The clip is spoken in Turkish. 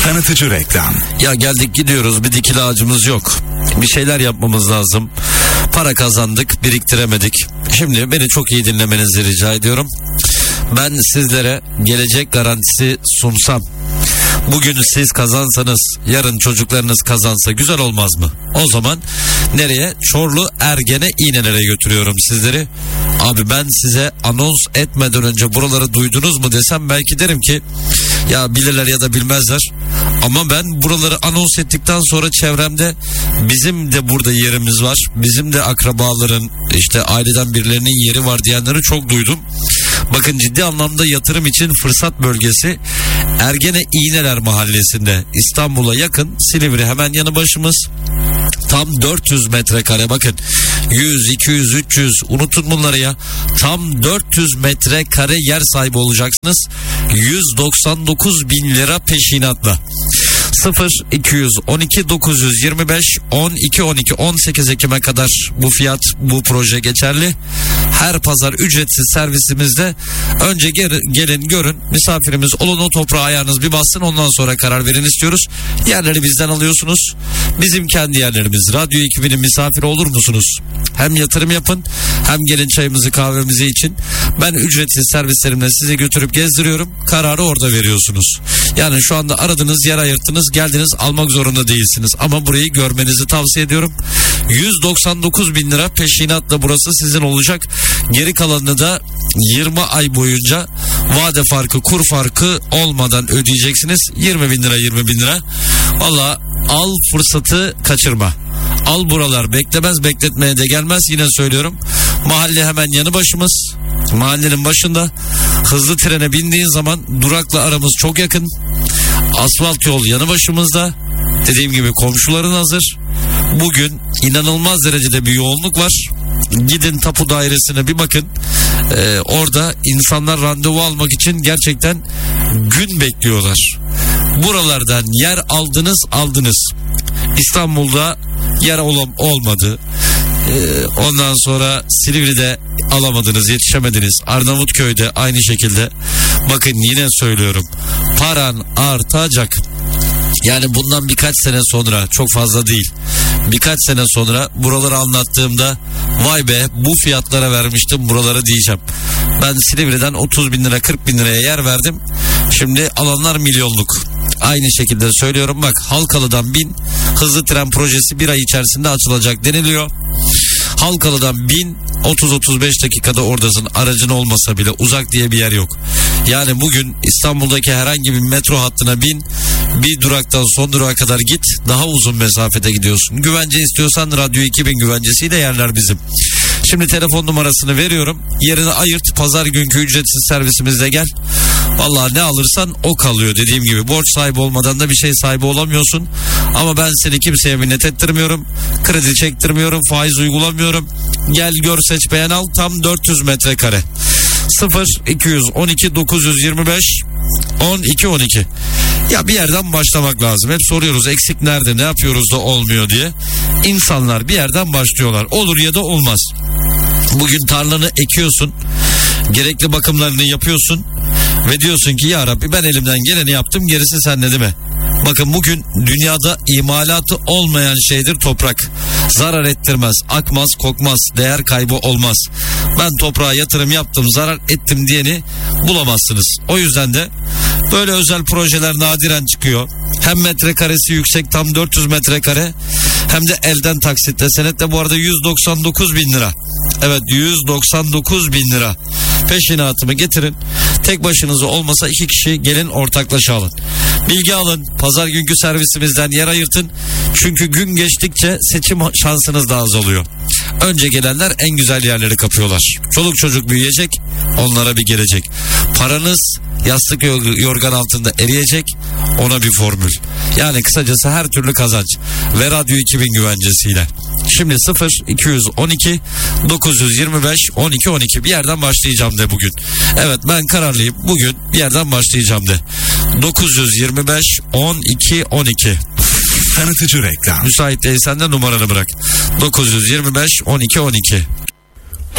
Tanıtıcı reklam. Ya geldik gidiyoruz, bir dikili ağacımız yok. Bir şeyler yapmamız lazım. Para kazandık, biriktiremedik. Şimdi beni çok iyi dinlemenizi rica ediyorum. Ben sizlere gelecek garantisi sunsam, bugün siz kazansanız, yarın çocuklarınız kazansa güzel olmaz mı? O zaman nereye? Çorlu Ergene İğnelere götürüyorum sizleri. Abi ben size anons etmeden önce buraları duydunuz mu desem belki derim ki ya bilirler ya da bilmezler. Ama ben buraları anons ettikten sonra çevremde bizim de burada yerimiz var, bizim de akrabaların, işte aileden birilerinin yeri var diyenleri çok duydum. Bakın, ciddi anlamda yatırım için fırsat bölgesi Ergene İğneler Mahallesi'nde, İstanbul'a yakın, Silivri hemen yanı başımız. Tam 400 metrekare, bakın 100, 200, 300 unutun bunları ya. Tam 400 metrekare yer sahibi olacaksınız. 199 bin lira peşinatla. 0212 925 12 12 18 Ekim'e kadar bu fiyat, bu proje geçerli. Her pazar ücretsiz servisimizde. Önce gelin görün, misafirimiz olun, o toprağa ayağınız bir bassın, ondan sonra karar verin istiyoruz. Yerleri bizden alıyorsunuz. Bizim kendi yerlerimiz. Radyo ekibinin misafiri olur musunuz? Hem yatırım yapın, hem gelin çayımızı kahvemizi için. Ben ücretsiz servislerimle sizi götürüp gezdiriyorum. Kararı orada veriyorsunuz. Yani şu anda aradınız, yer ayırttınız, geldiniz, almak zorunda değilsiniz. Ama burayı görmenizi tavsiye ediyorum. 199 bin lira peşinatla burası sizin olacak. Geri kalanını da 20 ay boyunca vade farkı, kur farkı olmadan ödeyeceksiniz. 20 bin lira, 20 bin lira. Valla al, fırsatı kaçırma. Al, buralar beklemez, bekletmeye de gelmez. Yine söylüyorum, mahalle hemen yanı başımız. Mahallenin başında, hızlı trene bindiğin zaman durakla aramız çok yakın. Asfalt yol yanı başımızda. Dediğim gibi komşuların hazır. Bugün inanılmaz derecede bir yoğunluk var. Gidin tapu dairesine bir bakın. Orada insanlar randevu almak için gerçekten gün bekliyorlar. Buralardan yer aldınız. İstanbul'da yer olmadı. Ondan sonra Silivri'de alamadınız, yetişemediniz. Arnavutköy'de aynı şekilde. Bakın, yine söylüyorum, paran artacak. Yani bundan birkaç sene sonra, çok fazla değil, birkaç sene sonra buraları anlattığımda vay be, bu fiyatlara vermiştim buraları diyeceğim. Ben Silivri'den 30 bin lira, 40 bin liraya yer verdim. Şimdi alanlar milyonluk. Aynı şekilde söylüyorum, bak, Halkalı'dan 1000 hızlı tren projesi bir ay içerisinde açılacak deniliyor. Halkalı'dan 1000 30-35 dakikada oradasın, aracın olmasa bile. Uzak diye bir yer yok. Yani bugün İstanbul'daki herhangi bir metro hattına bin, bir duraktan son durağa kadar git, daha uzun mesafede gidiyorsun. Güvence istiyorsan Radyo 2000 güvencesiyle yerler bizim. Şimdi telefon numarasını veriyorum. Yerini ayırt, pazar günkü ücretsiz servisimizde gel. Vallahi ne alırsan o kalıyor. Dediğim gibi borç sahibi olmadan da bir şey sahibi olamıyorsun. Ama ben seni kimseye minnet ettirmiyorum. Kredi çektirmiyorum, faiz uygulamıyorum. Gel, gör, seç, beğen, al. Tam 400 metrekare. 0212 925 12 12. Ya bir yerden başlamak lazım. Hep soruyoruz, eksik nerede, ne yapıyoruz da olmuyor diye. İnsanlar bir yerden başlıyorlar. Olur ya da olmaz. Bugün tarlanı ekiyorsun, gerekli bakımlarını yapıyorsun ve diyorsun ki ya Rabbi, ben elimden geleni yaptım, gerisi sende değil mi? Bakın, bugün dünyada imalatı olmayan şeydir toprak. Zarar ettirmez, akmaz, kokmaz, değer kaybı olmaz. Ben toprağa yatırım yaptım, zarar ettim diyeni bulamazsınız. O yüzden de böyle özel projeler nadiren çıkıyor. Hem metrekaresi yüksek, tam 400 metrekare, hem de elden taksitle. Senetle bu arada 199 bin lira. Evet, 199 bin lira. Peşinatımı getirin. Tek başınıza olmasa 2 kişi gelin, ortaklaşa alın. Bilgi alın. Pazar günkü servisimizden yer ayırtın. Çünkü gün geçtikçe seçim şansınız da azalıyor. Önce gelenler en güzel yerleri kapıyorlar. Çoluk çocuk büyüyecek, onlara bir gelecek. Paranız yastık yorgan altında eriyecek, ona bir formül. Yani kısacası her türlü kazanç. Ve Radyo 2000 güvencesiyle. Şimdi 0212 925 12 12, bir yerden başlayacağım de bugün. Evet, ben kararlıyım, bugün bir yerden başlayacağım de. 925 12 12. Tanıtıcı reklam. Müsait değilsen de numaranı bırak. 925 12 12.